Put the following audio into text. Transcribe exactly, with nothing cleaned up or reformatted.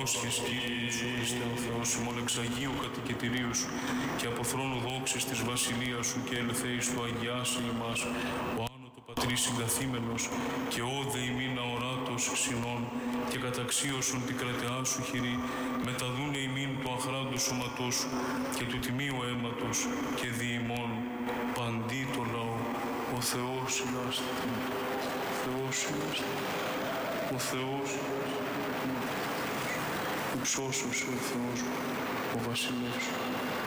παρόσχες Κύριε Ιησού Χριστέ ο Θεός ημών εξ Αγίου κατοικητηρίου Σου και από θρόνου δόξης της Βασιλείας Σου και ελθέης του αγιάσε ημάς ο άνω το Πατρί συγκαθήμενος και όδε ημίν αοράτος ξινών και καταξίωσον την κρατεά Σου χειρή μεταδούνε ημίν του αχράντου σώματός Σου και του τιμίου αίματος και δι' ημών παντί το λαό. Ο Θεός ηλάστε, ο Θεός ηλάστε, ο Θεός ηλάστε, υψώσος ο Θεός, ο Βασιλεύς.